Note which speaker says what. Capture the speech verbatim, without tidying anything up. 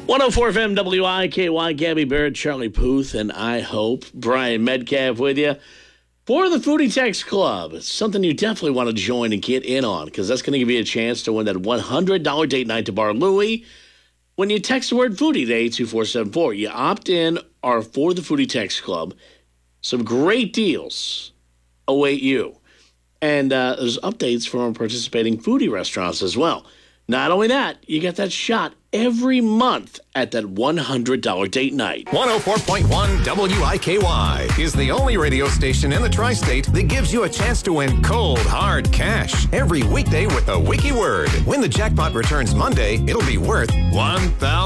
Speaker 1: one oh four F M W I K Y, Gabby Barrett, Charlie Puth, and I hope Brian Metcalf with you for the Foodie Text Club. It's something you definitely want to join and get in on because that's going to give you a chance to win that one hundred dollars date night to Bar Louie when you text the word foodie to eight two four seven four. You opt in or for the Foodie Text Club. Some great deals await you. And uh, there's updates from participating foodie restaurants as well. Not only that, you get that shot every month at that one hundred dollars date night.
Speaker 2: one oh four point one W I K Y is the only radio station in the tri-state that gives you a chance to win cold, hard cash every weekday with a wiki word. When the jackpot returns Monday, it'll be worth one thousand dollars.